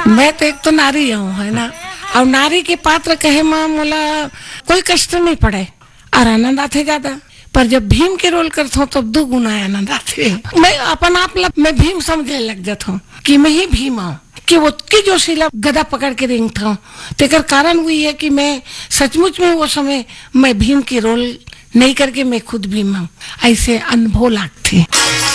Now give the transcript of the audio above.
मैं तो एक तो नारी हूँ, है ना, और नारी के पात्र कहे माँ मोला कोई कष्ट नहीं पड़े और आनंद आते ज्यादा। पर जब भीम के रोल करता हूँ तब 2 गुना आनंद आते। मैं अपन आप मैं भीम समझने लग जाता हूँ कि मैं ही भीम हूँ, कि वो की जो शिला गदा पकड़ के रेंगता हूँ। तेकर कारण हुई है कि मैं सचमुच में वो समय मैं भीम के रोल नहीं करके मैं खुद भीम हूँ, ऐसे अनुभव लागते।